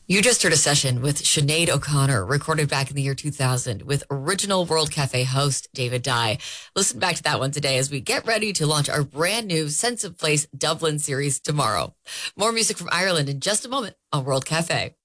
You just heard a session with Sinead O'Connor, recorded back in the year 2000 with original World Cafe host David Dye. Listen back to that one today as we get ready to launch our brand new Sense of Place Dublin series tomorrow. More music from Ireland in just a moment on World Cafe.